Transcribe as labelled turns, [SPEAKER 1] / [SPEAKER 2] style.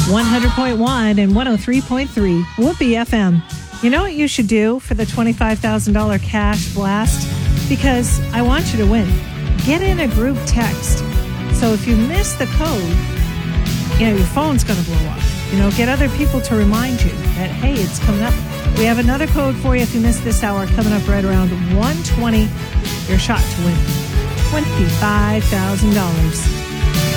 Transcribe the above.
[SPEAKER 1] 100.1 and 103.3 Whoopee FM. You know what you should do for the $25,000 cash blast? Because I want you to win. Get in a group text. So if you miss the code, your phone's going to blow up. Get other people to remind you that, hey, it's coming up. We have another code for you if you miss this hour, coming up right around 1:20. Your shot to win $25,000.